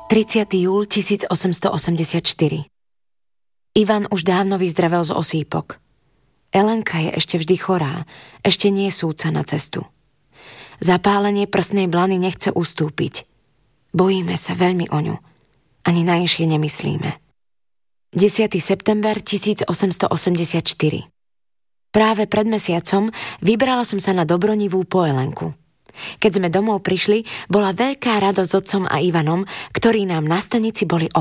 30. júl 1884. Ivan už dávno vyzdravel z osýpok. Elenka je ešte vždy chorá, ešte nie súca na cestu. Zapálenie prsnej blany nechce ustúpiť. Bojíme sa veľmi o ňu. Ani najinšie nemyslíme. 10. september 1884. Práve pred mesiacom vybrala som sa na Dobronivú po Elenku. Keď sme domov prišli, bola veľká radosť s otcom a Ivanom, ktorí nám na stanici boli